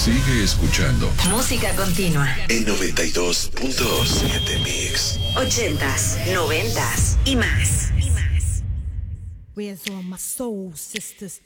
Sigue escuchando. Música continua. En 92.7 Mix. 80s, 90s y más. Where's all my soul sisters?